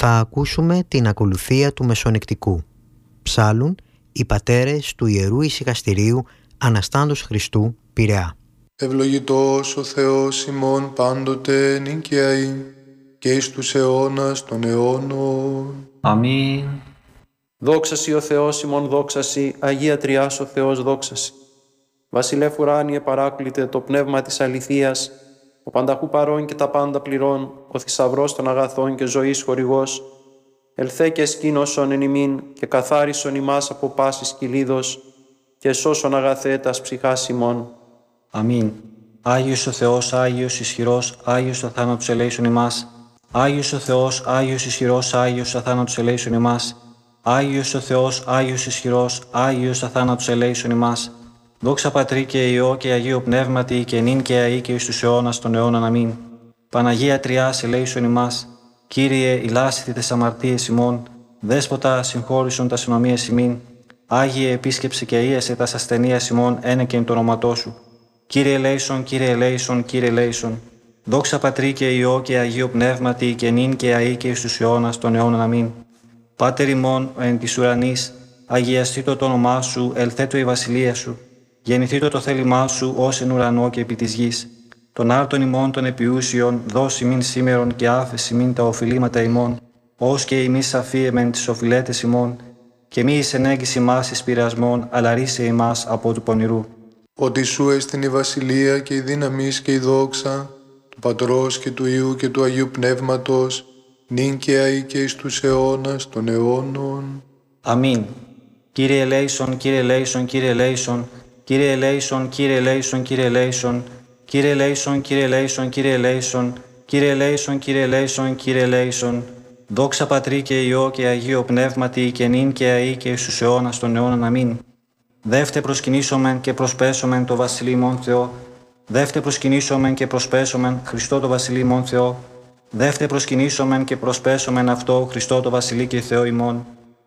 Θα ακούσουμε την ακολουθία του Μεσονεκτικού. Ψάλλουν οι πατέρες του Ιερού Ησυχαστηρίου Αναστάντος Χριστού, Πειραιά. Ευλογητός ο Θεός ημών πάντοτε νικιαή και εις τους αιώνας των αιώνων. Αμήν. Δόξασι ο Θεός ημών δόξασι, Αγία Τριάς ο Θεός δόξασι. Βασιλεύ ουράνιε παράκλητε το πνεύμα της αληθείας, ο πανταχού παρών και τα πάντα πληρών, ο θησαυρός των αγαθών και ζωής χορηγός, ελθέ και σκήνωσον εν ημίν και καθάρισον ημάς από πάσης κυλίδος και σώσον αγαθέ τας ψυχάς ημών. Αμήν. Άγιος ο Θεός, Άγιος ισχυρός, Άγιος αθάνατος ελέησον ημάς. Άγιος ο Θεός, Άγιος ισχυρός, Άγιος αθάνατος ελέησον ημάς. Άγιος ο Θεός, Άγιος ισχυρός, Άγιος αθάνατος ελέησον ημάς. Δόξα Πατρί και Υιό και Αγίο Πνεύματι και νυν και αεί και εις τους αιώνας των αιώνων. Αμήν. Παναγία Τριάς ελέησον ημάς. Κύριε, ηλάσθητε τες αμαρτίες ημών. Δέσποτα, συγχώρησον τας ενομίες ημίν. Άγιε, επίσκεψε και ίεσε τας ασθενείας ημών ένεκεν το όνοματό σου. Κύριε ελέησον, Κύριε ελέησον, Κύριε ελέησον. Δόξα Πατρί και Υιό και Αγίο Πνεύματι και νυν και αεί και εις τους αιώνας των αιώνων. Αμήν. Πάτερ ημών εν της ουρανής, αγιαστήτω το όνομά σου, ελθέτω η βασιλεία σου. Γεννηθήτω το θέλημά σου ως εν ουρανό και επί της γης. Των άρτων ημών των επιούσιων, δώσει μην σήμερον και άφεση μην τα οφειλήματα ημών, ως και ημείς αφίεμεν τις οφειλέτες ημών, και μη εις ενέγγιση μας εις πειρασμών, αλλά ρίσε ημάς από του πονηρού. Ότι σου έστειν η βασιλεία και η δύναμις και η δόξα, του Πατρός και του Υιού και του Αγίου Πνεύματος, νυν και αεί και εις τους αιώνας των αιώνων. Αμήν. Κύριε ελέησον, Κύριε ελέησον, Κύριε ελέησον, Κύριε ελέησον, Κύριε ελέησον, Κύριε ελέησον, Κύριε ελέησον, Κύριε ελέησον, Κύριε ελέησον, Κύριε ελέησον, Κύριε ελέησον, Κύριε ελέησον. Δόξα Πατρί και Υιό και Αγίο Πνεύματι και νυν και αεί και εις τους αιώνας των αιώνων. Αμήν. Δεύτε προσκυνήσομεν και προσπέσομεν το Βασιλεί ημών Θεό. Δεύτε προσκυνήσομεν και προσπέσομεν Χριστό το Βασιλεί ημών Θεό. Δεύτε προσκυνήσομεν και προσπέσομεν αυτό Χριστό το Βασιλεί και Θεό ημών.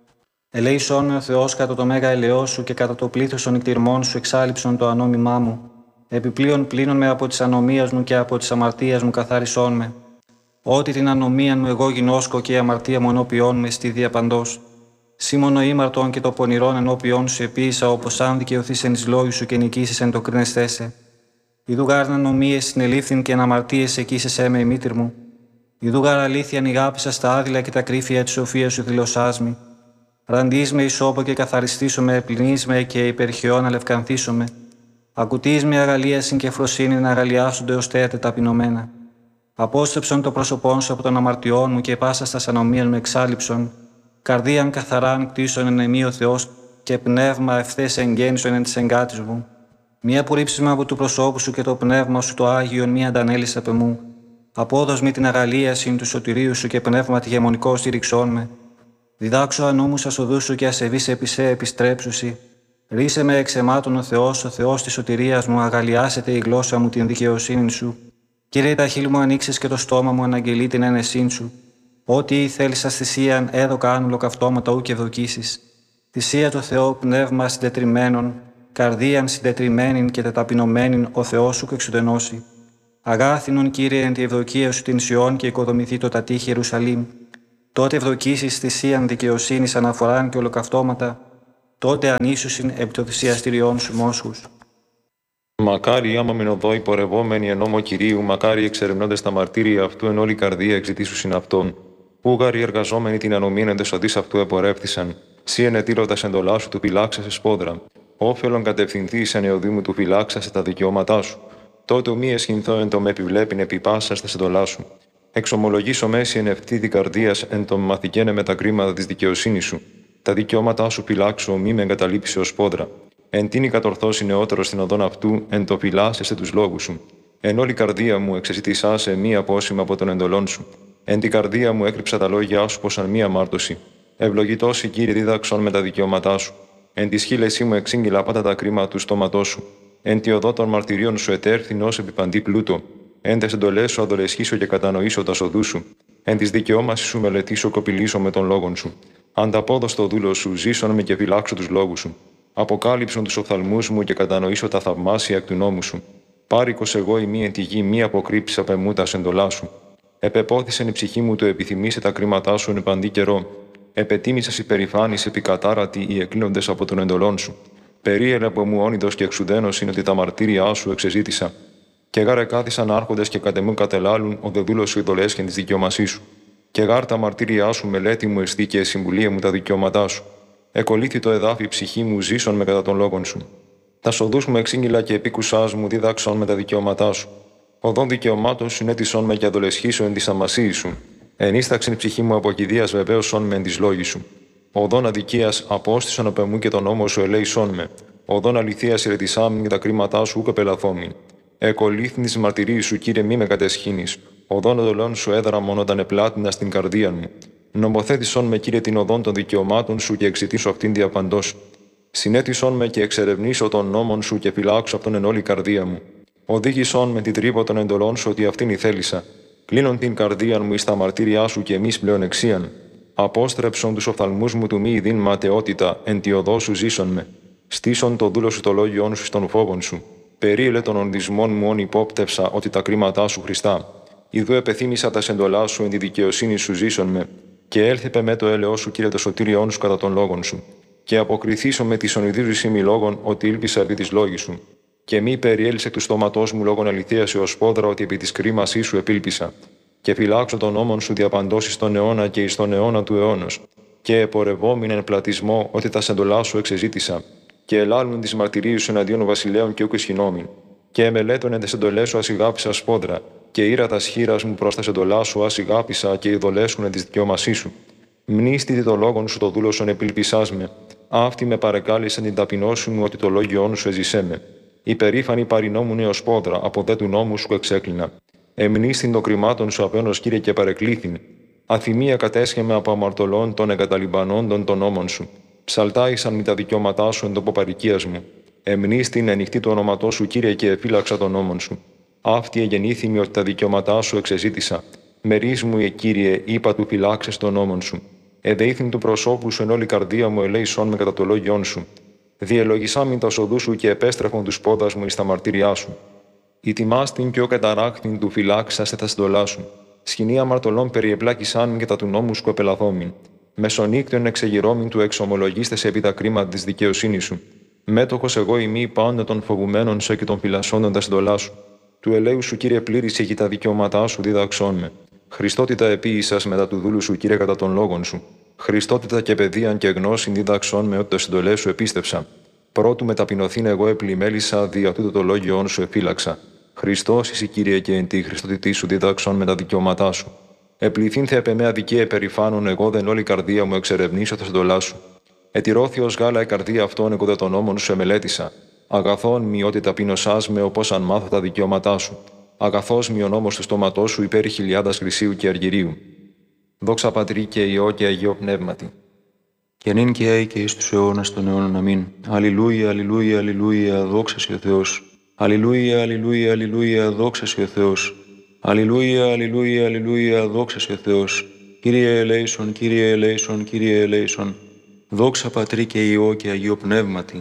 Ελέησόν με ο Θεός κατά το μέγα ελαιό σου και κατά το πλήθος των νηκτηρμών σου εξάλειψον το ανώμημά μου. Επιπλέον πλύνον με από της ανομίας μου και από της αμαρτίας μου καθάρισόν με. Ότι την ανομία μου εγώ γινώσκω και η αμαρτία μου ενώπιόν με στη διαπαντός. Σήμωνο ήμαρτον και το πονηρόν ενώπιόν σου επίησα, όπως αν δικαιωθείς εν εις λόγου σου και νικήσεις εν το κρίνεστέσαι. Ιδού γάρ ανομίες συνελήφθην και αναμαρτίες εκείσεσέ με η μήτυρ μου. Ιδού γάρ αλήθεια νηγάπησα στα άδειλα και τα κρύφια της σοφίας σου δηλωσάς μη. Ραντείς με ισόπο και καθαριστήσω με, πλυνείς με και υπερχαιών αλευκανθήσω με. Ακουτείς με αγαλίασιν και φροσύνη να αγαλιάσονται ως θέατε ταπεινωμένα. Απόστρεψον το πρόσωπόν σου από των αμαρτιών μου και πάσα στα ανομίας μου εξάλειψον. Καρδίαν καθαράν κτίσον εν εμεί ο Θεός και πνεύμα ευθές εγγέννησον εν της εγκάτης μου. Μία απορρίψισμα από του προσώπου σου και το πνεύμα σου το Άγιον μία αντανέλης απ' εμού. Απόδος μη την αγαλίασιν του σωτηρίου σου και πνεύμα τη γεμονικό στήριξόν με. Διδάξω ανώμους ασοδούς σου και ασεβείς επί σε επιστρέψουσι. Ρίσε με εξαιμάτων ο Θεός της σωτηρίας μου, αγαλιάσετε η γλώσσα μου την δικαιοσύνη σου. Κύριε, τα χείλη μου ανοίξες και το στόμα μου αναγγελεί την ένεσήν σου. Ό,τι θέλεις ας θυσίαν, έδωκα αν ολοκαυτώματα ου και ευδοκίσεις. Θυσία το Θεό πνεύμα συντετριμένων, καρδίαν συντετριμένην και τεταπεινωμένην ο Θεός σου εξουδενώσει. Αγάθινον, Κύριε, εν τη ευδοκία σου την Σιών και οικοδομηθεί το τατήχη Ιερουσαλήμ. Τότε ευδοκίσεις θυσίαν δικαιοσύνης αναφοράν και ολοκαυτώματα, τότε ανήσουσιν επί το θυσιαστηριών σου μόσχους. Μακάρι άμα μεν οδό υπορευόμενοι εν νόμο Κυρίου, μακάρι εξερευνώντες τα μαρτύρια αυτού εν όλη καρδία εξητήσουσιν αυτόν. Ούγαροι εργαζόμενοι την ανομήν εν τεσοδείς αυτού επορεύθησαν. Σύ ενετήλωτας εντολά σου του φυλάξασε σπόδρα. Όφελον κατευθυνθείς εν εωδήμου του φυλάξασε τα δικαιώματά σου. Τότε μη εσχυνθώ εν το με επιβλέπειν επί πάσας τας εντολά σου. Εξομολογήσω μέση εν ευθύδη καρδίας εν το μαθηκένε με τα κρίματα της δικαιοσύνης σου. Τα δικαιώματά σου φυλάξω, μη με εγκαταλείψει ως πόδρα. Εν τίνη κατορθώσει νεότερο στην οδόν αυτού, εν το φυλάσσεσαι τους λόγους σου. Εν όλη καρδία μου εξεζητησάσαι μη απόσημα από τον εντολών σου. Εν την καρδία μου έκρυψα τα λόγια σου πως αν μη αμάρτωση. Ευλογητός η Κύριε δίδαξον με τα δικαιώματά σου. Εν τη σχήλεσή μου εξήγηλα πάντα τα κρίματα του στόματός σου. Εν τη οδό των μαρτυρίων σου ετέρθην ως επιπαντή πλούτο. Εν τες εντολές σου αδολεσχήσω και κατανοήσω τα σοδού σου. Εν της δικαιώμασης σου μελετήσω κοπηλήσω με τον λόγον σου. Ανταπόδοστο δούλο σου, ζήσον με και φυλάξω τους λόγους σου. Αποκάλυψον τους οφθαλμούς μου και κατανοήσω τα θαυμάσια εκ του νόμου σου. Πάρικος εγώ ημί εν τη γη, μη αποκρύψεις απ' εμού τα εντολά σου. Επεπόθησεν η ψυχή μου το επιθυμήσε τα κρίματά σου εν παντή καιρό. Επετίμησες υπερηφάνης επικατάρατη οι εκκλίνοντες από τον εντολών σου. Περίελε από μου όνειδος και εξουδένος είναι ότι τα μαρτύρια σου εξεζήτησα. Και γάρ εκάθισαν άρχοντες και κατ' εμού κατελάλουν ο δε δούλος σου ειδολέσχεν της δικαιωμασής σου. Και γάρ τα μαρτύρια σου μελέτη μου εστί και συμβουλία μου τα δικαιώματά σου. Εκολύθη το εδάφι η ψυχή μου ζήσον με κατά των λόγων σου. Τα σοδούς μου εξήγηλα και επίκουσάς μου δίδαξον με τα δικαιώματά σου. Οδόν δικαιωμάτων συνέτησον με και αδολεσχήσω εν της αμασίης σου. Ενίσταξεν η ψυχή μου από κηδείας βεβαίωσον με εν της λόγης σου. Οδόν αδικίας απόστησον από εμού και τον νόμο σου ελέησόν με. Οδόν αληθείας ηρετισάμιν και τα κρίματά σου ούκ επελαθόμην. Εκολύθην της μαρτυρίας σου, Κύριε, μη με κατεσχύνεις. Οδόν οδολών σου έδραμον όταν επλάτηνα στην καρδία μου. Νομοθέτησον με, Κύριε, την οδόν των δικαιωμάτων σου και εξητήσω αυτήν διαπαντός. Συνέτησον με και εξερευνήσω των νόμων σου και φυλάξω αυτόν εν όλη καρδία μου. Οδήγησον με την τρύπο των εντολών σου ότι αυτήν ηθέλησα. Κλείνον την καρδία μου εις τα μαρτύριά σου και εμείς πλέον εξίαν. Απόστρεψον τους οφθαλμούς μου του μη ειδήν ματαιότητα, εν τη οδό σου ζήσον με. Στήσον το δούλο σου το λόγιόν σου στον φόβον σου. Περίελε των ονδισμών μου όν υπόπτευσα ότι τα κρίματά σου Χριστά. Ιδού επεθύμησα τα σεντολά σου εν τη δικαιοσύνη σου ζήσον με. Και έλθεπε με το έλεος σου, Κύριε, το σωτήριόν σου κατά των λόγων σου. Και αποκριθήσω με τη ονειδίζουσή μη λόγων ότι ήλπισα επί της λόγης σου. Και μη περιέλυσε του στόματός μου λόγων αληθείας έως πόδρα ότι επί της κρίμασής σου επήλπισα. Και φυλάξω τον νόμον σου διαπαντός εις τον αιώνα και εις τον αιώνα του αιώνος. Και επορευόμην εν πλατισμό ότι τα σεντολά σου εξεζήτησα. Και ελάλουν τις μαρτυρίες σου εναντίον βασιλέων και ούκ ισχυνόμην. Και εμελέτων εν τες εντολές σου ασυγάπησα σπόδρα. Και ήρα τα σχήρας μου προς τα σεντολά σου ασυγάπησα και ειδολέσουν εν της δικαιωμασής σου. Μνήστητη το λόγον σου το δούλωσον επήλπισάς με. Αυτή με παρεκάλεσαν την ταπεινώση μου ότι το λόγιόν σου εζησέ με. Υπερήφανη παρινόμουν έως πόδρα, από δε του νόμου σου εξέκλεινα. Εμνήστην των κρυμάτων σου απένος, Κύριε, και παρεκλήθην. Αθυμία κατέσχεμε από αμαρτωλών των εγκαταλειμπανόντων των νόμων σου. Ψαλτάησαν με τα δικαιώματά σου εν τόπο παροικίας μου. Εμνήστην ενοιχτή το όνοματό σου, Κύριε, και εφύλαξα των νόμων σου. Αυτή εγεννήθημη ότι τα δικαιώματά σου εξεζήτησα. Μερίς μου, Κύριε, είπα του φυλάξε των νόμων σου. Εδεήθην του προσώπου σου εν όλη καρδία μου ελέησόν με κατά το λόγιόν σου. Διελογισάμιν τα οδού σου και επέστρεφον τους πόδας μου εις τα μαρτύριά σου. Ητιμάστην και ο καταράχθην του φυλάξαστε τα στολά σου. Σκηνή αμαρτωλών περιεπλάκησάν και τα του νόμου σου επελαθόμην. Μεσονύκτων εξεγυρώμην του εξομολογίστες επί τα κρίματα της δικαιοσύνης σου. Μέτοχος εγώ ημί πάντα των φοβουμένων σε και των φυλασσόντων τα στολά σου. Του ελέου σου, Κύριε, πλήρησε και τα δικαιώματά σου διδαξών με. Χριστότητα επίησας μετά του δούλου σου, Κύριε, κατά των λόγων σου. Χριστότητα και παιδείαν και γνώσιν δίδαξόν με ότι τα συντολές σου επίστεψα. Πρώτου με ταπεινωθήν εγώ επλημέλησα, δια τούτο το λόγιόν σου εφύλαξα. Χριστός εσύ, Κύριε, και εν τη Χριστότητή σου δίδαξον με τα δικαιώματά σου. Επληθύνθε επ' εμέ αδικία επερηφάνων, εγώ δεν όλη καρδία μου εξερευνήσω τα συντολά σου. Ετηρώθη ως γάλα η καρδία αυτών, εγώ δε των νόμων σου εμελέτησα. Αγαθόν μη ότι ταπεινωσάς με, όπως αν μάθω τα δικαιώματά σου. Αγαθός μη ο νόμος του στόματός σου υπέρ χιλιάδας χρυσίου και αργυρίου. Δόξα Πατρί και Υιό και Αγίο Πνεύματι. Και νυν και αεί και εις τους αιώνας των αιώνων. Αμήν. Αλληλούια, αλληλούια, αλληλούια, δόξα σοι ο Θεός. Αλληλούια, αλληλούια, αλληλούια, δόξα σοι ο Θεός. Αλληλούια, αλληλούια, αλληλούια, δόξα σοι ο Θεός. Κύριε ελέησον, Κύριε ελέησον, Κύριε ελέησον. Δόξα Πατρί και Υιό και Αγίο Πνεύματι.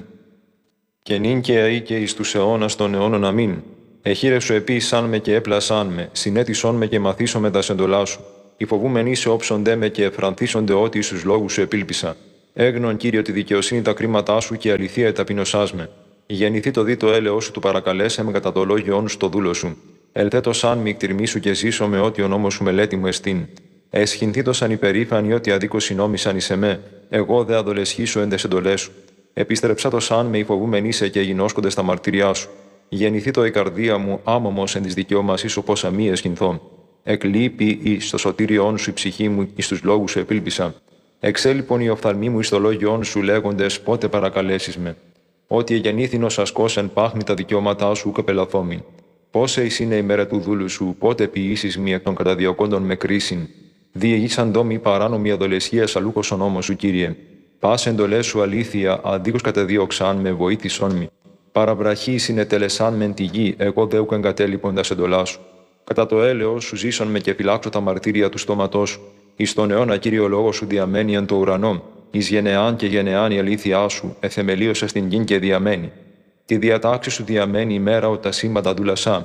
Και νυν και αεί και εις τους αιώνας των αιώνων. Αμήν. Εχείρευσο επίησάν με και έπλασάν με, συνέτησόν με και μαθήσω με τα σεντολά σου. Οι φοβούμενοι σε όψονται με και εφρανθίσονται ότι εις τους λόγους σου επήλπισα. Έγνον, Κύριε, τη δικαιοσύνη τα κρίματά σου και αληθεία ταπεινωσάς με. Γεννηθεί το δίτο έλεος σου του παρακαλέσε με κατά το λόγιόν σου το δούλο σου. Ελθέτω σαν μη εκτιρμήσου και ζήσω με ό,τι ο νόμος σου μελέτη μου εστίν. Εσχυνθήτω σαν υπερήφανοι ότι αδίκω συνόμησαν εις εμέ. Εγώ δε αδολεσχήσω εν τες εντολές σου. Επίστρεψα το σαν με υφοβούμενοι σε και γινώσκονται στα μαρτυριά σου. Γεννηθεί το η καρδία μου άμωμος εν της δικαιώμασής σου πόσα μη εσχυνθώ. Εκλείπει εις το σωτήριόν σου η ψυχή μου, εις τους λόγους σου επήλπισα. Εξέλιπον οι οφθαλμοί μου εις το λόγιόν σου λέγοντες πότε παρακαλέσεις με. Ότι εγεννήθην ως ασκός εν πάχνη τα δικαιώματά σου ουκ επελαθόμην. Πόσε εις είναι η μέρα του δούλου σου, πότε ποιήσεις μη εκ των καταδιωκόντων με κρίσιν. Διηγήσαν ντόμοι παράνομη αδολεσχίας αλούκος ο νόμος σου, Κύριε. Πας εντολές σου αλήθεια, αντίκως κατεδίωξαν με βοήθησόν μη. Παραβραχή συνετελεσάν μεν τη γη, εγώ δε ουκ εγκατέλειπον τα εντολά σου. Κατά το έλεος σου ζήσον με και φυλάξω τα μαρτύρια του στόματός σου. Εις τον αιώνα, Κύριε, ο λόγος σου διαμένει εν το ουρανό. Εις γενεάν και γενεάν η αλήθειά σου, εθεμελίωσε στην γην και διαμένει. Τη διατάξη σου διαμένει η μέρα ότι τα σύμπαντα δούλασά.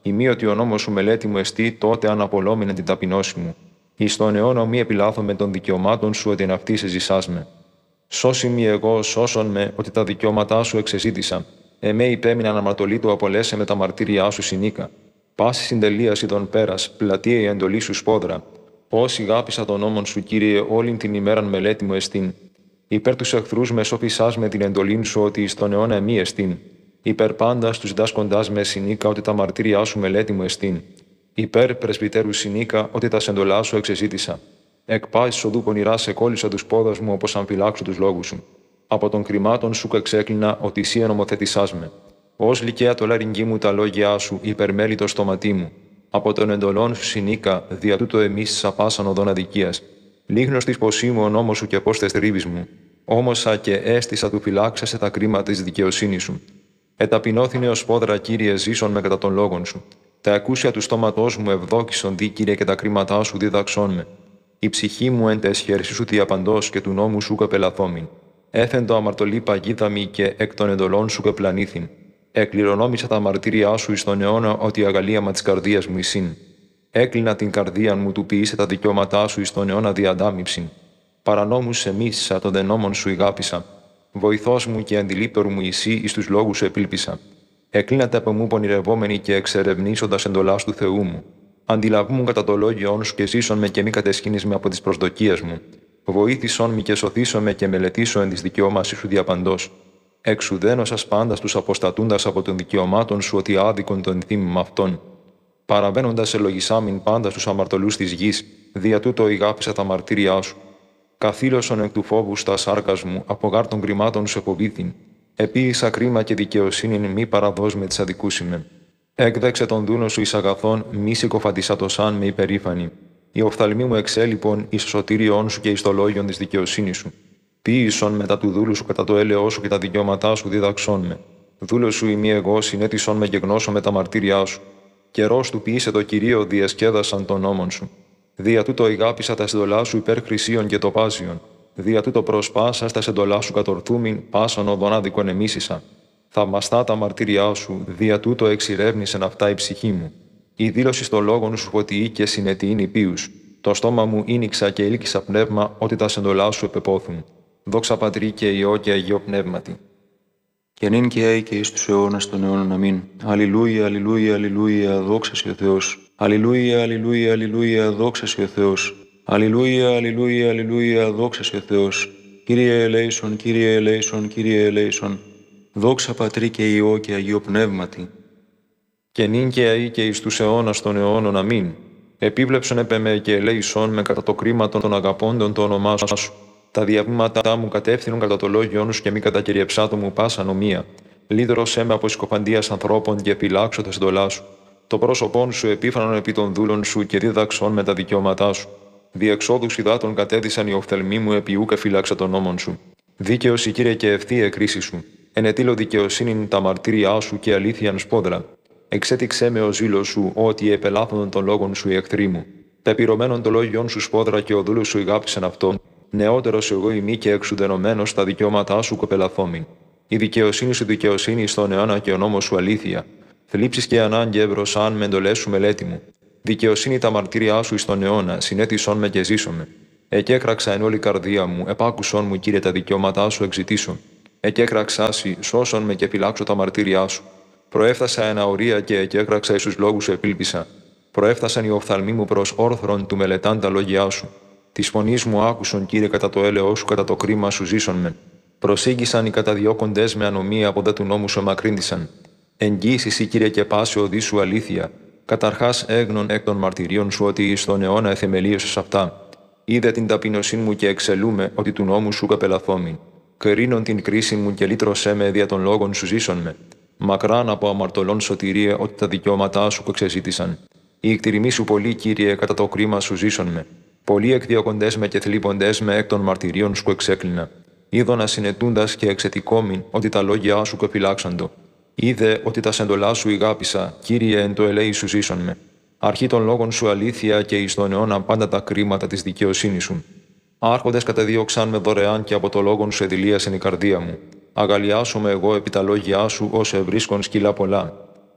Ημίωτι ο νόμος σου μελέτη μου εστί, τότε αναπολόμηνε την ταπεινώση μου. Εις τον αιώνα μη επιλάθω με των δικαιωμάτων σου, ότι εν αυτή σε ζησάσμε. Σώσι μη εγώ, σώσον με, ότι τα δικαιώματά σου εξεζήτησα. Εμέ υπέμειναν αμαρτωλή του απολέσαι με τα μαρτύριά σου συνήκα. Πάση συντελεία ειδων πέρας, πλατεία η εντολή σου σπόδρα. Όσοι γάπησα τον νόμον σου, Κύριε, όλην την ημέραν μελέτη μου εστίν. Υπέρ τους εχθρούς με σώπησάς με την εντολήν σου, ότι εις τον αιώνα εμεί εστίν. Υπέρ πάντα τους δάσκοντάς με συνήκα, ότι τα μαρτύριά σου μελέτη μου εστίν. Υπέρ πρεσβυτέρου συνήκα, ότι τα σεντολά σου εξεζήτησα. Εκ πάσης οδού πονηρά σε κόλλησα τους πόδας μου, όπως αμφυλάξω τους λόγους σου. Από των κρυμάτων σου εξέκλεινα, ότι εσύ ενομοθετησάς με. Ως λυκαία το λαρυγγί μου τα λόγια σου, υπερμέλει το στόματί μου. Από των εντολών σου συνήκα, δια τούτο εμείς σαπάσαν οδόν αδικίας. Λίγνος της ποσή μου ο νόμος σου και πώς τες τρίβεις μου. Όμωσα και έστησα του φυλάξασε τα κρίματα της δικαιοσύνης σου. Εταπεινώθηνε ως πόδρα, Κύριε, ζήσον με κατά των λόγων σου. Τα ακούσια του στόματός μου ευδόκησον δι, Κύριε, και τα κρίματά σου διδαξών με. Η ψυχή μου εν τες χέρσεις σου διαπαντός και του νόμου σου καπελαθόμην. Έθεν το αμαρτωλή παγίδαμη και εκ των εντολών σου κεπλανήθην. Εκληρονόμησα τα μαρτύριά σου εις τον αιώνα, ότι η αγαλίαμα της καρδίας μου εισήν. Έκλεινα την καρδία μου, του ποιήσε τα δικαιώματά σου εις τον αιώνα διαντάμιψην. Παρανόμους εμίσησα, των δενόμων σου ηγάπησα. Βοηθός μου και αντιλήπτορ μου εσύ, εις τους λόγους σου επήλπισα. Εκλίνατε από μου πονηρευόμενοι και εξερευνήσοντας εντολάς του Θεού μου. Αντιλαβούμουν κατά το λόγιόν σου και ζήσον με και μη κατεσχύνεις με από τις προσδοκίες μου. Βοήθησον με και σωθήσον με και μελετήσω εν της δικαιώμασή σου διαπαντός. Εξουδένωσας πάντα τους αποστατούντας από των δικαιωμάτων σου, ότι άδικον τον θύμημα αυτών. Παραβαίνοντας ελογισάμιν πάντα στους αμαρτωλούς της γης, δια τούτο ηγάπησα τα μαρτύριά σου. Καθήλωσον εκ του φόβου στα σάρκας μου, από γάρ των κρυμάτων σου εποβήθην. Επίησα κρίμα και δικαιοσύνην, μη παραδός με τις αδικούσιμεν. Έκδεξε τον δούνο σου εις αγαθών, μη συκοφαντισάτωσαν με υπερήφανη. Η οφθαλμή μου εξέλιπον εις το σωτήριόν σου και εις το λόγιον της δικαιοσύνης σου. Ποίησον μετά του δούλου σου κατά το έλεό σου και τα δικαιώματά σου δίδαξόν με. Δούλο σου ημί εγώ, συνέτησον με και γνώσω με τα μαρτύριά σου. Καιρός του ποιήσε το Κυρίο, διασκέδασαν τον νόμον σου. Δια τούτο ηγάπησα τα συντολά σου υπέρ χρυσίων και τοπάζιων. Δια τούτο προσπάσα τα συντολά σου κατορθούμην, πάσαν οδόν άδικον εμίσησα. Θαυμαστά τα μαρτύριά σου, δια τούτο εξηρεύνησεν αυτά η ψυχή μου. Η δήλωση στο λόγον σου φωτιή και συνετιήν υπείους. Το στόμα μου ίνιξα και ήλκησα πνεύμα, ότι τα συντολά σου επεπόθουν. Δόξα Πατρί και Υιό και Αγίο Πνεύματι. Και νυν και αεί και εις τους αιώνας των αιώνων αμήν. Αλληλούια, αλληλούια, αλληλούια, δόξα σοι ο Θεός. Αλληλούια, αλληλούια, αλληλούια, δόξα σοι ο Θεός. Αλληλούια, αλληλούια, αλληλούια, δόξα σοι ο Θεός. Κύριε ελέησον, Κύριε ελέησον, Κύριε ελέησον. Δόξα Πατρί και Υιό και Αγίο Πνεύματι. Και νυν και αεί και εις τους αιώνας των αιώνων αμήν. Επίβλεψον επ' εμέ και ελέησον με κατά το κρίμα των αγαπώντων το όνομά σου. Τα διαβήματά μου κατεύθυνον κατά το λόγιόν σου και μη κατακυριεψάτο μου πάσα νομία. Λύδρωσέ με από συκοφαντίας ανθρώπων και επιλάξω τα συντολά σου. Το πρόσωπόν σου επίφανον επί των δούλων σου και δίδαξον με τα δικαιώματά σου. Διεξόδους υδάτων κατέδυσαν οι οφθαλμοί μου επί ούκ εφυλάξα των νόμων σου. Δίκαιος η Κύριε και ευθεία κρίση σου. Ενετήλω δικαιοσύνην τα μαρτύριά σου και αλήθειαν σπόδρα. Εξέτηξέ με ο ζήλος σου, ότι επελάθωνον των λόγων σου οι εχθροί μου. Πεπυρωμένον το λόγιον σου σπόδρα και ο δούλος σου ηγάπησαν αυτόν. Νεότερος εγώ ημί και εξουδενωμένος τα δικαιώματά σου κοπελαθόμην. Η δικαιοσύνη σου δικαιοσύνη στον αιώνα και ο νόμος σου αλήθεια. Θλίψεις και ανάγκη εύρωσαν με εντολές σου μελέτη μου. Δικαιοσύνη τα μαρτύριά σου εις τον αιώνα, συνέτησον με και ζήσομαι. Εκέκραξα εν όλη καρδία μου, επάκουσον μου, Κύριε, τα δικαιώματά σου εξητήσω. Εκέκραξάσι, σώσον με και επιλάξω τα μαρτύριά σου. Προέφθασα εν αορία και εκέκραξα εις τους λόγους σου επήλπισα. Προέφθασαν οι οφθαλμοί μου προς όρθρον του μελετάν τα λόγια σου. Τη φωνή μου άκουσον, Κύριε, κατά το έλεό σου, κατά το κρίμα σου ζήσον με. Προσήγησαν οι καταδιώκοντες με ανομία, από δε του νόμου σου εμακρύνθησαν. Εγγύησι, Κύριε, και πάση οδή σου αλήθεια. Καταρχάς έγνων εκ των μαρτυρίων σου, ότι εις τον αιώνα εθεμελίωσες αυτά. Είδε την ταπεινωσύνη μου και εξελούμε, ότι του νόμου σου καπελαθόμην. Κρίνον την κρίση μου και λύτρωσέ με δια των λόγων σου ζήσον με. Μακράν από αμαρτωλών σωτηρίε, ότι τα δικαιώματά σου εξεζήτησαν. Η εκτιρημή σου πολύ, Κύριε, κατά το κρίμα σου ζήσον με. Πολλοί εκδιώκοντες με και θλίποντες με εκ των μαρτυρίων σου εξέκλεινα. Είδωνα συνετούντας και εξετικόμην, ότι τα λόγια σου κεφυλάξαντο. Είδε ότι τα σεντολά σου ηγάπησα, Κύριε, εν το ελέη σου ζήσον με. Αρχή των λόγων σου αλήθεια και εις τον αιώνα πάντα τα κρίματα της δικαιοσύνης σου. Άρχοντες κατεδίωξαν με δωρεάν και από το λόγον σου εδηλίασεν η καρδία μου. Αγαλιάσομαι εγώ επί τα λόγια σου, όσο ευρίσκον σκύλα πολλά.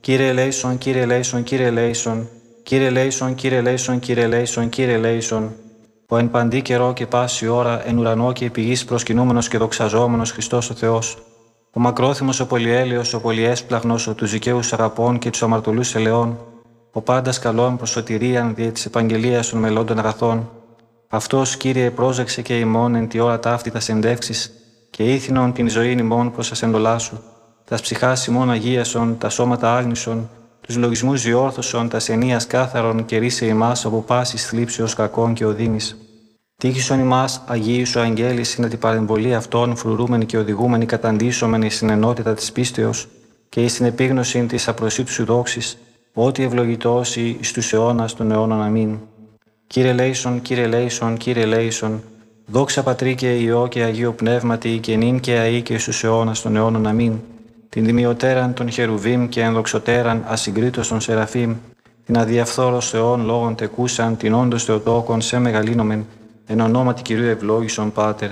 Κύριε ελέησον, Κύριε ελέησον, Κύριε ελέησον, Κύριε ελέησον, Κύριε ελέησον, Κύριε ελέησον, Κύριε ελέησον. Ο εν παντή καιρό και πάση ώρα, εν ουρανό και επί γης προσκυνούμενος και δοξαζόμενος Χριστός ο Θεός. Ο μακρόθυμος, ο πολυέλεος, ο πολυέσπλαχνος, ο τους δικαίους αγαπών και τους αμαρτωλούς ελαιών, ο πάντας καλών προς σωτηρίαν δια της επαγγελίας των μελλόντων αγαθών. Αυτός, Κύριε, πρόσεξε και ημών εν τη ώρα ταύτη τας ενδεύξεις και ήθινον την ζωήν ημών προς τα εντολά σου. Τας ψυχάς ημών αγίασον, τα σώματα άγνησον, τους λογισμούς διόρθωσον, τας ενίας κάθαρον και ρίσε ημάς από πάσης θλίψεως κακών και οδύνης. Τύχησον ημάς, Αγίοι σου αγγέλη, συν την παρεμβολή αυτών, φρουρούμενοι και οδηγούμενοι καταντήσομενοι στην ενότητα της πίστεως και εις την επίγνωση της απροσίτου σου δόξης, ότι ευλογητώσει εις τους αιώνας των αιώνων. Αμήν. Κύριε ελέησον, Κύριε ελέησον, Κύριε ελέησον, δόξα Πατρί και Υιό και Αγίο Πνεύματι και νυν και αεί και εις τους αιώνας των αιώνων. Αμήν. Την δημιωτέραν των χερουβίμ και ενδοξωτέραν ασυγκρίτως των σεραφείμ, την αδιαφθόρος Θεών λόγων τεκούσαν, την όντως Θεοτόκον σε μεγαλύνομεν, εν ονόματι Κυρίου ευλόγησον Πάτερ.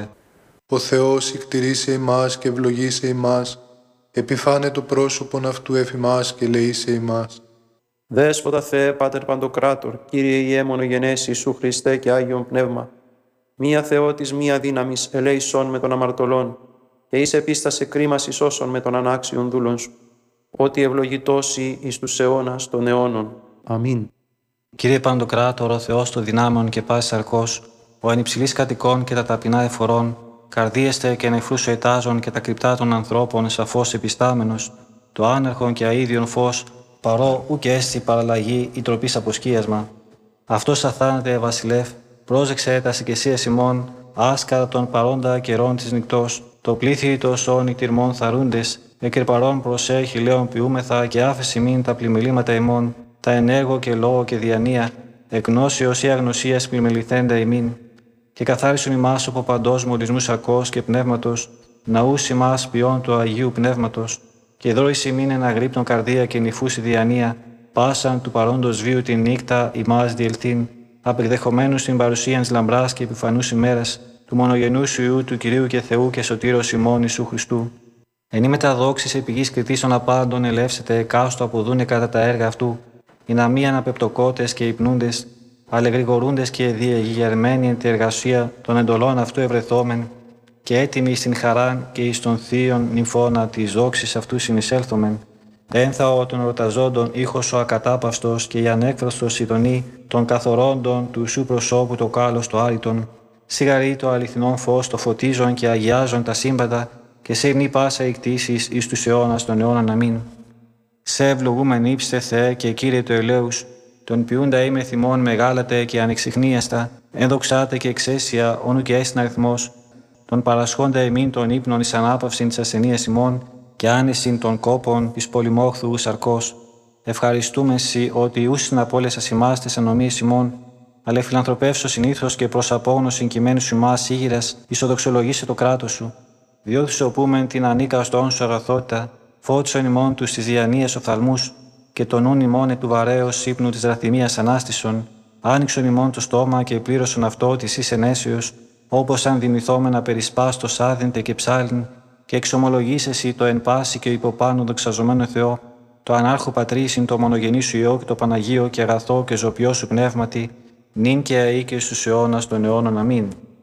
Ο Θεός εκτηρήσε ημάς και ευλογήσε ημάς, επιφάνε το πρόσωπον αυτού εφ' ημάς και λεήσε ημάς. Δέσποτα Θεέ, Πάτερ Παντοκράτορ, Κύριε Ιε μονογενές Ιησού Χριστέ και Άγιον Πνεύμα, μία Θεότης, μία δύναμης, ελέησον με των αμαρτωλών, και εις επίστασε κρίμασης όσων με των ανάξιων δούλων σου, ότι ευλογητώσει εις τους αιώνας των αιώνων. Αμήν. Κύριε Παντοκράτορ, ο Θεός των δυνάμεων και πάσης αρκός, ο εν υψηλής κατοικών και τα ταπεινά εφορών, καρδίεστε και νεφρούς ετάζων και τα κρυπτά των ανθρώπων σαφώς επιστάμενος, το άνερχον και αΐδιον φως, παρό ου και έστι παραλλαγή ή τροπής αποσκίασμα. Αυτός αθάνατε, Βασιλεύ, πρόσεξε τα συγκεσίας ημών, άσκατα των παρόντα καιρών της νυκτός, το πλήθη των σών νυκτυρμών θαρούντες, εκρεπαρών προσέχει λέων ποιούμεθα και άφεση μην τα πλημελήματα ημών, τα ενέργο και λόγο και διανία, εκνόσιος ή αγνωσίας πλημεληθέντα ημίν, και καθάρισον ημάς από παντός μολυσμούς σαρκός και πνεύματος, ναούς ημάς ποιών του Αγίου Πνεύματος, και δρώης ημίν εν αγρύπτων καρδία και νυφούση διανία, πάσαν του παρόντος βίου την νύχτα ημάς διελθύν, απεκδεχομένους στην παρουσίαν της λαμπράς και επιφανούς ημέρας, του μονογενούς Υιού του Κυρίου και Θεού και Σωτήρος ημών Ιησού Χριστού. Εν ημετά δόξης επί γης κριτήσεων απάντων ελεύσετε εκάστο αποδούνε κατά τα έργα αυτού, οι να μη αναπεπτοκότες και υπνούντες, αλλά γρηγορούντες και διεγερμένοι εν τη εργασία των εντολών αυτού ευρεθόμεν, και έτοιμοι στην χαράν και εις των θείων νυμφώνα της δόξης αυτού συνεισέλθομεν. Ένθαο των ρωταζόντων ήχος ο ακατάπαυστος και η ανέκφραστος ειδονή των καθορώντων του σου προσώπου το κάλος το άριτον, σιγαρή το αληθινόν φως το φωτίζον και αγιάζον τα σύμπαντα και σε υμνή πάσα εκτίσεις εις τους αιώνας των αιώνων. Αμήν. Σε ευλογούμεν ύψτε Θεέ και Κύριε το ελέους, τον ποιούντα είμαι θυμών μεγάλατε και ανεξιχνίαστα, ενδοξάτε και εξαίσια όνου και έσυν αριθμός, τον παρασχόντα εμήν των ύπνων εις ανάπαυσιν της ασθενείας ημών και άνεσιν των κόπων της πολυμόχθου σαρκός. Ευχαριστούμε σοι ότι ούσιν από όλες ας ημάς τες ανομίες ημών, αλλά φιλανθρωπεύσω συνήθως και προς απόγνωσιν κειμένους ημάς ήγηρας, ισοδοξολογήσε το κράτος σου. Διότι σου οπούμεν την ανίκαστόν σου αγαθότητα, φώτισον ημών τους της διανοίας οφθαλμούς, και τον νουν ημών του βαρέως ύπνου της δραθυμίας ανάστησον, άνοιξον ημών το στόμα και πλήρωσον αυτό της εις ενέσεως, όπως αν δημηθόμενα περισπάστος άδυντε και ψάλιν, και εξομολογήσεσαι το εν πάση και υποπάνω δοξαζομένο Θεό, το ανάρχο πατρίσιν το μονογενή σου Υιό και το Παναγίο και αγαθό και ζωπιό σου πνεύματι, νυν και αεί και στους αιώνας των αιώνων. Αμήν.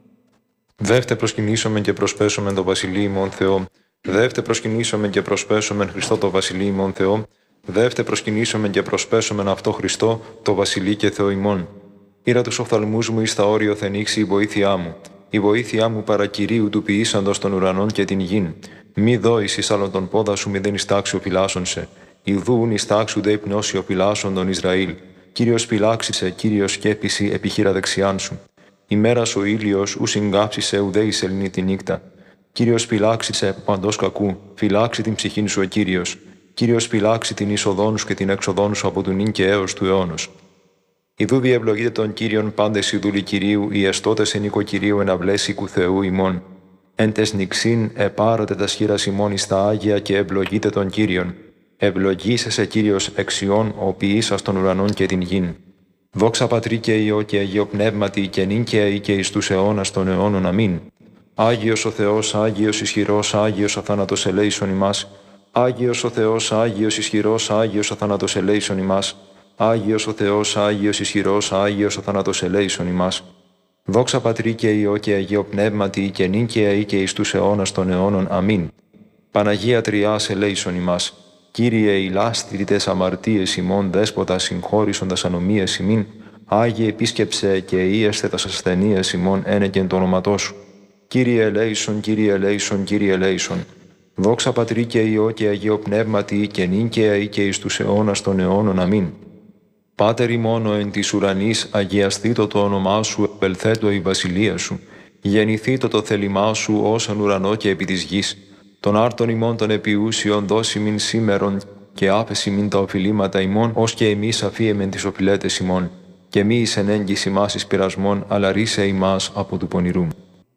Δεύτε προσκυνήσομεν και προσπέσομεν το βασιλεί ημών Θεό. Δεύτε προσκυνήσομεν και προσπέσομεν Χριστό το βασιλεί ημών Θεό. Δεύτε προσκυνήσομεν και προσπέσομεν αυτό Χριστό το βασιλεί και Θεό ημών. Ήρα τους οφθαλμούς μου εις τα όριο θενήξει η βοήθειά μου. Η βοήθειά μου παρακυρίου του ποιήσαντος των ουρανών και την γην. Μη δώεις εις άλλον τον πόδα σου, μη δεν εις τάξου φυλάσσον σε. Ιδούν εις τάξου δε υπνώσει ο φυλάσσον τον Ισραήλ. Κύριος φυλάξισε, Κύριος σκέπιση επιχείρα δεξιάν σου. Ημέρας ο ήλιος ου συγκάψισε ουδέ εις Ελληνή τη νύχτα. Κύριος φυλάξισε παντός κακού, φυλάξει την ψυχήν σου ο Κύριος. Κύριος φυλάξει την είσοδόν σου και την έξοδόν σου από του νυν και έως του αιώνος. Ιδού διευλογείτε τον Κύριον πάντες οι δούλοι Κυρίου, οι εστώτες εν οικοκυρίου εν αυλές οίκου Θεού ημών. Εν τες νυξήν επάρωτε τα σχήρας ημών εις τα Άγια και ευλογείτε τον Κύριον. Ευλογήσεσαι Κύριος εξιών, ο ποιήσας των ουρανών και την γην. Δόξα Πατρί και Υιό και Αγίο Πνεύματι και νυν και αεί και εις τους αιώνας των αιώνων. Αμήν. Άγιος ο Θεός, Άγιος ισχυρός, Άγιος αθάνατος ελέησον ημάς. Άγιος ο Θεός, Άγιος ισχυρός, Άγιος ο θάνατος ελέησον ημάς. Άγιος ο Θεός, Άγιος ισχυρός, Άγιος ο θάνατος ελέησον ημάς. Δόξα Πατρί και Υιό και Αγίο Πνεύματι, και νυν και αεί και εις τους αιώνας των αιώνων. Αμήν. Παναγία Τριάς ελέησον ημάς. Κύριε ηλάσθηρη τες αμαρτίες ημών, δέσποτα συγχώρησον τας ανομίες ημίν, Άγιε επίσκεψε και ίεστε τας ασθενείες ημών ένεκεν το όνοματό σου. Κύριε ελέησον, Κύριε ελέησον, Κύριε ελέησον. Δόξα Πατρί και Υιό και Αγίο Πνεύματι, και νυν και αεί και εις τους αιώνας των αιώνων. Αμήν. Πάτερ ημών ο εν της ουρανής, αγιαστήτω το όνομά σου, επελθέτω η βασιλεία σου. Γεννηθήτω το θέλημά σου, ως εν ουρανό και επί της γης. Των άρτων ημών των επιούσιων δώσει μην σήμερον, και άφεση μην τα οφειλήματα ημών, ως και εμείς αφίεμεν τις οφειλέτες ημών. Και μη εις εν έγκυση ημάς εις πειρασμών, αλλά ρίσε ημάς από του πονηρού.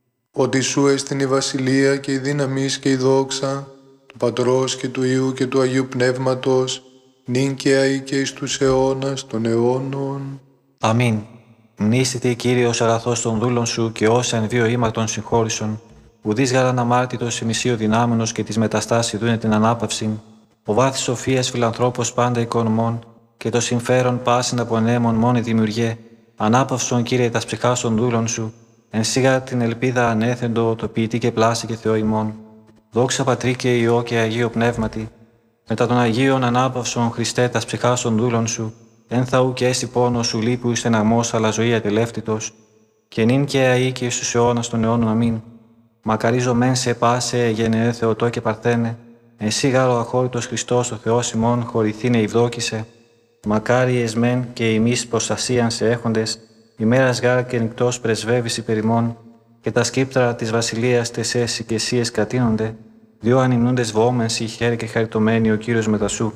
Ότι σου έστειν η βασιλεία και η δύναμις και η δόξα, του Πατρός και του Υιού και του Αγίου Πνεύματος, νυν και αεί και εις τους αιώνας των αιώνων. Αμήν. Μνήσθητη, Κύριος, αγαθός των δούλων σου, και όσα εν βίο ήμαρτον συγχώρησον. Ουδείς γάραν αμάρτητος ημισίου δυνάμενος, και της μεταστάση δούνε την ανάπαυση. Ο βάθης σοφίας φιλανθρώπος πάντα οικονομών, και το συμφέρον πάσιν απονέμων μόνη δημιουργέ. Ανάπαυσον, Κύριε, τας ψυχάς των δούλων σου. Εν σίγα την ελπίδα ανέθεντο, το ποιητή και πλάση και Θεό ημών. Δόξα Πατρί και Υιό και Αγίο Πνεύματι. Μετά των Αγίων ανάπαυσον, Χριστέ, τας ψυχάς των δούλων σου. Εν θαού και έσυ πόνο σου λείπου εις στεναγμός, αλλά ζωή ατελεύτητος. Και νυν και αεί και εις τους αιώνας των αιώνων. Αμήν. Μακαρίζω μεν σε πάσε, γενναιέ Θεοτό και Παρθένε. Εσύ γάρο αχώρητος Χριστός, ο Θεός ημών, χωρηθήνε ευδόκησε. Μακάρι εσμέν και ημείς προστασίαν σε έχοντες, ημέρας γάρ και νυκτός πρεσβεύεις υπερ ημών, και τα σκύπτρα της βασιλείας τεσές και εσίες κατείνονται, δύο ανυμνούντες βόμενσι, χέρι και χαριτωμένοι ο Κύριος μετασού.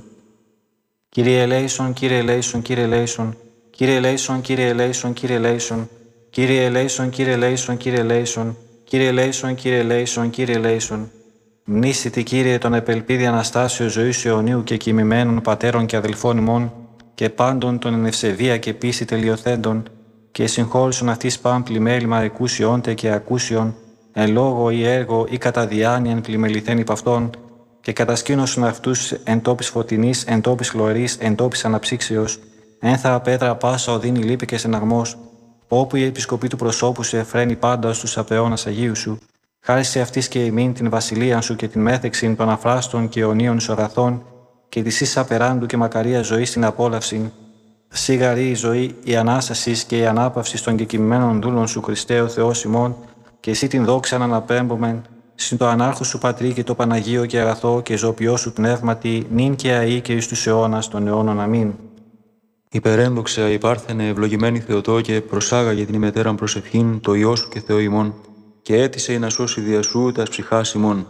Κύριε ελέησον, Κύριε ελέησον, Κύριε ελέησον, Κύριε ελέησον, Κύριε ελέησον, Κύριε ελέησον, Κύριε ελέησον, Κύριε ελέησον, Κύριε ελέησον, Κύριε ελέησον, Κύριε ελέησον, Κύριε ελέησον. Μνήσθητη, Κύριε, τον επελπίδη Αναστάσεως ζωής αιωνίου και κοιμημένων πατέρων και αδελφών ημών, και πάντων των εν ευσεβία και πίστη τελειοθέντων, και συγχώρησον αυτής παν πλημέλημα εκούσιόντε και ακούσιον, εν λόγω ή έργο ή κατά διάνοιαν πλημεληθέν υπ' αυτών, και κατασκήνωσον αυτούς εν τόπης φωτεινής, εν τόπης χλωρής, εν τόπης αναψύξεως, ένθα πέτρα πάσα οδύνη λύπη και στεναγμός, όπου η επισκοπή του προσώπου σου εφραίνει πάντα στους απαιώνας Αγίου σου, χάρη σε αυτής και ημίν την βασιλεία σου και την μέθεξην των αφράστων και αιωνίων σου αγαθών, και της εις απεράντου και μακαρία ζωή στην απόλαυση. Σίγαρη η ζωή, η ανάσταση και η ανάπαυση των κεκοιμημένων δούλων σου, Χριστέ ο Θεός ημών, και εσύ την δόξα να αναπέμπομεν, συν το ανάρχο σου Πατρί και το Παναγίο και αγαθό και ζωοποιό σου πνεύματι, νυν και αεί και εις τους αιώνας των αιώνων. Αμήν. Υπερένδοξα υπάρθενε ευλογημένη Θεοτό, και προσάγαγε την ημετέραν προσευχήν το Υιό σου και Θεό ημών, και έτησε να σώσει δια σου τας ψυχάς ημών.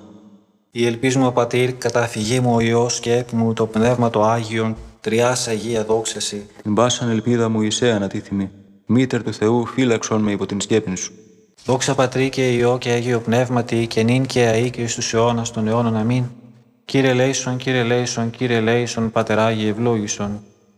Η ελπίς μου, Πατήρ, καταφυγή μου ο Υιός και έπι μου το Πνεύμα το Άγιον, Τριάς Αγία δόξαση. Την πάσαν ελπίδα μου εισέ ανατίθυμη. Μήτερ του Θεού, φύλαξον με υπό την σκέπην σου. Δόξα Πατρί και Υιό και Αγίο Πνεύματι, και νυν και αεί και εις τους αιώνας των αιώνων. Αμήν. Κύριε ελέησον, Κύριε ελέησον, Κύριε ελέησον, Πατεράγιε ευλόγησον.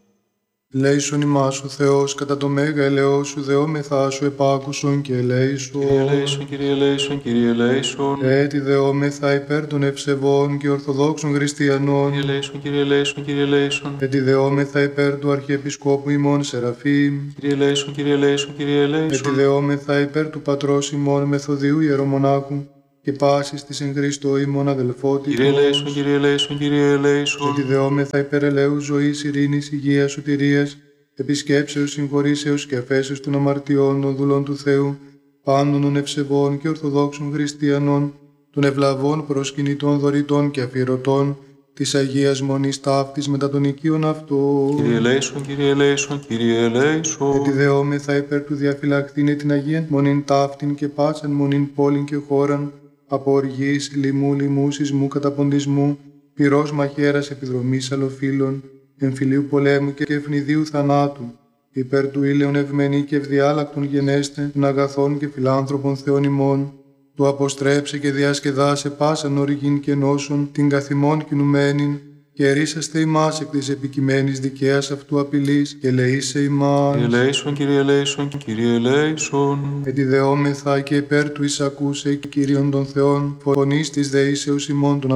Ελέησον ημάς ο Θεός, κατά το μέγα ελεός σου, δεόμεθά σου επάκουσον και ελέησον. Κύριε ελέησον, Κύριε ελέησον, Κύριε ελέησον. Έτσι δεόμεθα υπέρ των ευσεβών και ορθοδόξων χριστιανών. Κύριε ελέησον, Κύριε ελέησον, Κύριε ελέησον. Έτσι δεόμεθα υπέρ του Αρχιεπισκόπου ημών Σεραφείμ. Κύριε ελέησον, Κύριε ελέησον, Κύριε ελέησον. Έτσι δεόμεθα υπέρ του Πατρός ημών Μεθοδίου Ιερομονάχου και πάσης της εν Χριστώ ημών αδελφότητος. Κύριε ελέησον, Κύριε ελέησον, Κύριε ελέησον. Έτσι δεόμεθα υπέρ ελέους ζωής, ειρήνης, υγείας, σωτηρίας, επισκέψεως, συγχωρήσεως και αφέσεως των αμαρτιών των δούλων του Θεού, πάντων των ευσεβών και ορθοδόξων χριστιανών, των ευλαβών προσκυνητών δωρητών και αφιερωτών, της Αγίας Μονής ταύτης μετά των οικείων αυτό. Κύριε ελέησον, Κύριε ελέησον, Κύριε ελέησον. Έτσι δεόμεθα υπέρ του διαφυλακτήνε την Αγία Μονήν ταύτην και πάσαν μονήν πόλην και χώραν, από οργής, λοιμού, λοιμού, σεισμού, καταποντισμού, πυρός μαχαίρας επιδρομής αλλοφύλων, εμφυλίου πολέμου και ευνηδίου θανάτου, υπέρ του ήλαιον ευμένη και ευδιάλακτον γενέστε, των αγαθών και φιλάνθρωπων Θεών ημών, του αποστρέψε και διασκεδάσε πάσαν οργήν και νόσων, την καθημών κινουμένην, και ρίσαστε ημάς εκ της επικειμένης δικαίας αυτού απειλής, και λεήσε ημάς. Κύριε ελέησον, Κύριε ελέησον, Κύριε ελέησον. Ετιδεόμεθα και υπέρ του εισακούσε Κύριον των Θεών, φωνής της δεήσεως ημών των